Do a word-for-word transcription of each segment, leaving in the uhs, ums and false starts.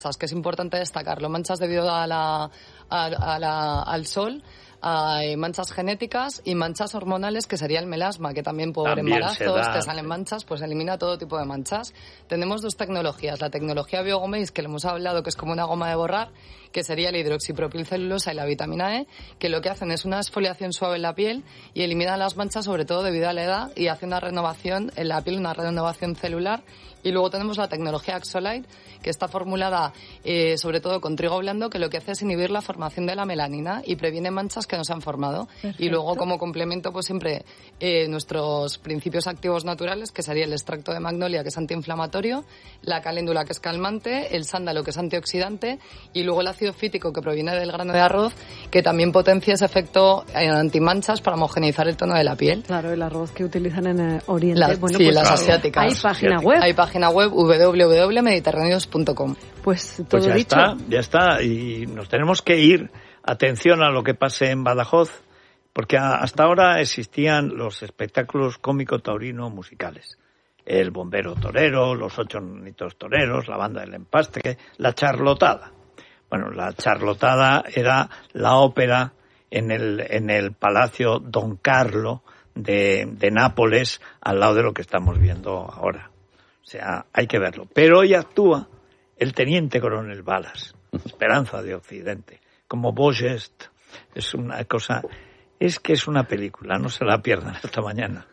que es importante destacarlo, manchas debido a la, a, a la, al sol, hay manchas genéticas y manchas hormonales, que sería el melasma, que también por también embarazos te salen manchas, pues elimina todo tipo de manchas. Tenemos dos tecnologías, la tecnología Biogomase, que le hemos hablado, que es como una goma de borrar, que sería la hidroxipropilcelulosa y la vitamina E, que lo que hacen es una exfoliación suave en la piel y eliminan las manchas, sobre todo debido a la edad, y hace una renovación en la piel, una renovación celular. Y luego tenemos la tecnología Axolite, que está formulada eh, sobre todo con trigo blando, que lo que hace es inhibir la formación de la melanina y previene manchas que no se han formado. Perfecto. Y luego, como complemento, pues siempre eh, nuestros principios activos naturales, que sería el extracto de magnolia, que es antiinflamatorio, la caléndula, que es calmante, el sándalo, que es antioxidante, y luego el ácido fítico, que proviene del grano de arroz, que también potencia ese efecto en antimanchas para homogeneizar el tono de la piel. Claro, el arroz que utilizan en eh, Oriente. Las, bueno, sí, pues, las claro. asiáticas. Hay página web. Hay página web doble u doble u doble u punto mediterráneos punto com. Pues todo pues ya dicho. está, ya está. Y nos tenemos que ir. Atención a lo que pase en Badajoz, porque hasta ahora existían los espectáculos cómico-taurino musicales. El bombero torero, los ocho nenitos toreros, la banda del empaste, la charlotada. Bueno, la charlotada era la ópera en el, en el Palacio Don Carlo de, de Nápoles, al lado de lo que estamos viendo ahora. O sea, hay que verlo. Pero hoy actúa el teniente coronel Balas, Esperanza de Occidente, como Boyest. Es una cosa, es que es una película, no se la pierdan hasta mañana.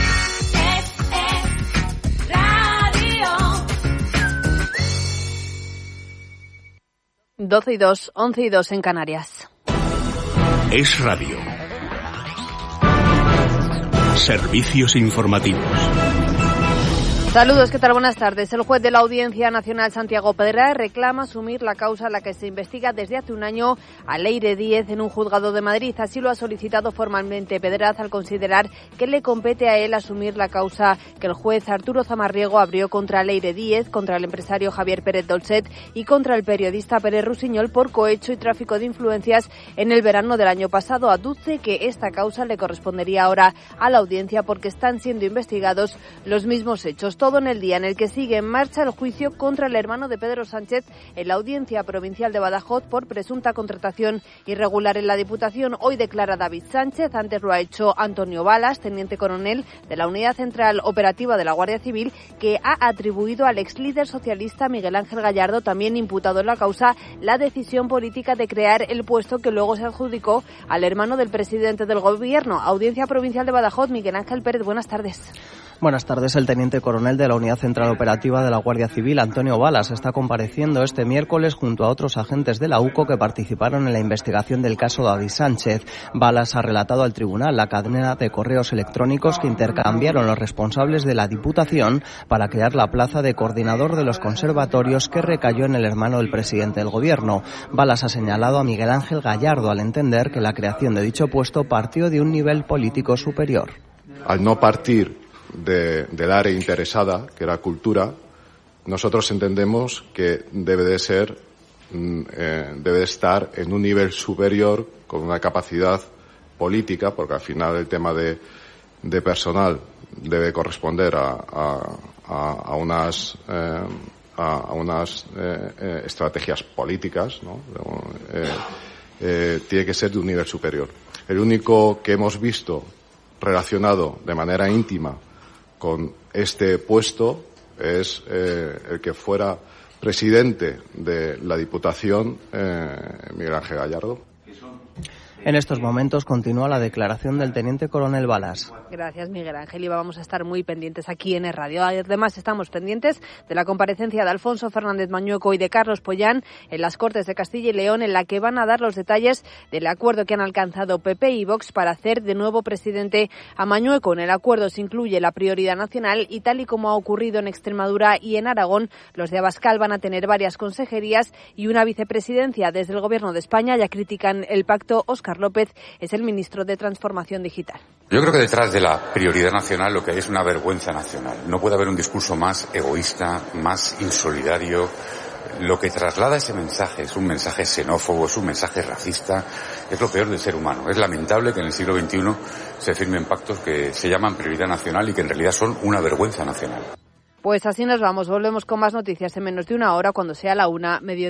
doce y dos, once y dos en Canarias. Es Radio. Servicios informativos. Saludos, ¿qué tal? Buenas tardes. El juez de la Audiencia Nacional, Santiago Pedraz, reclama asumir la causa en la que se investiga desde hace un año a Leire Díez en un juzgado de Madrid. Así lo ha solicitado formalmente Pedraz al considerar que le compete a él asumir la causa que el juez Arturo Zamarriego abrió contra Leire Díez, contra el empresario Javier Pérez Dolcet y contra el periodista Pérez Rusiñol por cohecho y tráfico de influencias en el verano del año pasado. Aduce que esta causa le correspondería ahora a la audiencia porque están siendo investigados los mismos hechos. Todo en el día en el que sigue en marcha el juicio contra el hermano de Pedro Sánchez en la Audiencia Provincial de Badajoz por presunta contratación irregular en la Diputación. Hoy declara David Sánchez, antes lo ha hecho Antonio Balas, teniente coronel de la Unidad Central Operativa de la Guardia Civil, que ha atribuido al ex líder socialista Miguel Ángel Gallardo, también imputado en la causa, la decisión política de crear el puesto que luego se adjudicó al hermano del presidente del Gobierno. Audiencia Provincial de Badajoz, Miguel Ángel Pérez, buenas tardes. Buenas tardes. El teniente coronel de la Unidad Central Operativa de la Guardia Civil, Antonio Balas, está compareciendo este miércoles junto a otros agentes de la U C O que participaron en la investigación del caso David Sánchez. Balas ha relatado al tribunal la cadena de correos electrónicos que intercambiaron los responsables de la Diputación para crear la plaza de coordinador de los conservatorios que recayó en el hermano del presidente del Gobierno. Balas ha señalado a Miguel Ángel Gallardo al entender que la creación de dicho puesto partió de un nivel político superior. Al no partir De, del área interesada, que era cultura, nosotros entendemos que debe de ser, eh, debe de estar en un nivel superior con una capacidad política, porque al final el tema de, de personal debe corresponder a, a, a, a unas, eh, a, a unas eh, eh, estrategias políticas, ¿no? Eh, eh, tiene que ser de un nivel superior. El único que hemos visto relacionado de manera íntima con este puesto es eh, el que fuera presidente de la Diputación, eh, Miguel Ángel Gallardo. En estos momentos continúa la declaración del teniente coronel Balas. Gracias, Miguel Ángel. Y vamos a estar muy pendientes aquí en el radio. Además, estamos pendientes de la comparecencia de Alfonso Fernández Mañueco y de Carlos Pollán en las Cortes de Castilla y León, en la que van a dar los detalles del acuerdo que han alcanzado P P y Vox para hacer de nuevo presidente a Mañueco. En el acuerdo se incluye la prioridad nacional y, tal y como ha ocurrido en Extremadura y en Aragón, los de Abascal van a tener varias consejerías y una vicepresidencia. Desde el Gobierno de España ya critican el pacto. Óscar López es el ministro de Transformación Digital. Yo creo que detrás de la prioridad nacional lo que hay es una vergüenza nacional. No puede haber un discurso más egoísta, más insolidario. Lo que traslada ese mensaje es un mensaje xenófobo, es un mensaje racista, es lo peor del ser humano. Es lamentable que en el siglo veintiuno se firmen pactos que se llaman prioridad nacional y que en realidad son una vergüenza nacional. Pues así nos vamos. Volvemos con más noticias en menos de una hora cuando sea la una, medio